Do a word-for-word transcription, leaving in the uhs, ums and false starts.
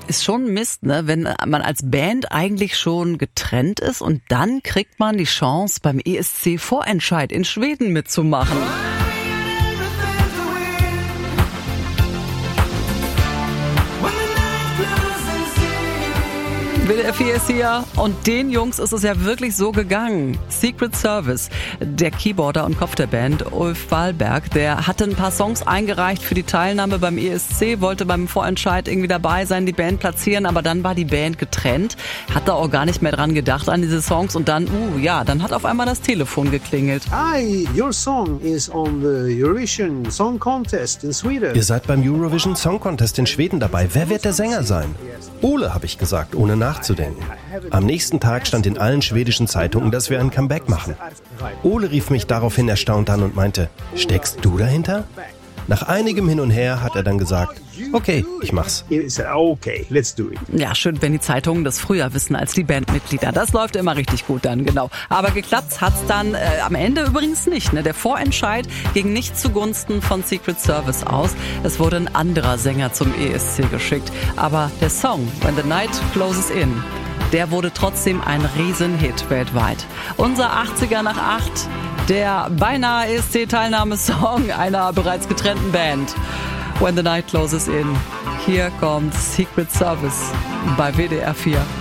ist schon Mist, ne? Wenn man als Band eigentlich schon getrennt ist und dann kriegt man die Chance, beim E S C Vorentscheid in Schweden mitzumachen. W D R vier ist hier und den Jungs ist es ja wirklich so gegangen. Secret Service, der Keyboarder und Kopf der Band, Ulf Wahlberg, der hatte ein paar Songs eingereicht für die Teilnahme beim E S C, wollte beim Vorentscheid irgendwie dabei sein, die Band platzieren, aber dann war die Band getrennt, hat da auch gar nicht mehr dran gedacht an diese Songs und dann, uh, ja, dann hat auf einmal das Telefon geklingelt. Hi, your song is on the Eurovision Song Contest in Sweden. Ihr seid beim Eurovision Song Contest in Schweden dabei. Wer wird der Sänger sein? Ole, habe ich gesagt, ohne nachzudenken. Am nächsten Tag stand in allen schwedischen Zeitungen, dass wir ein Comeback machen. Ole rief mich daraufhin erstaunt an und meinte, steckst du dahinter? Nach einigem Hin und Her hat er dann gesagt, okay, ich mach's. Okay, let's do it. Ja, schön, wenn die Zeitungen das früher wissen als die Bandmitglieder. Das läuft immer richtig gut dann, genau. Aber geklappt hat's dann äh, am Ende übrigens nicht. Ne? Der Vorentscheid ging nicht zugunsten von Secret Service aus. Es wurde ein anderer Sänger zum E S C geschickt. Aber der Song When the Night Closes In, der wurde trotzdem ein Riesenhit weltweit. Unser achtziger nach acht, der beinahe E S C-Teilnahmesong einer bereits getrennten Band. When the Night Closes In. Hier kommt Secret Service bei W D R vier.